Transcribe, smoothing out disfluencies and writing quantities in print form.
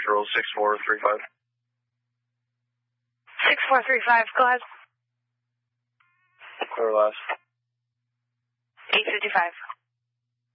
control 6435. 6435, go ahead. Clear last. 855.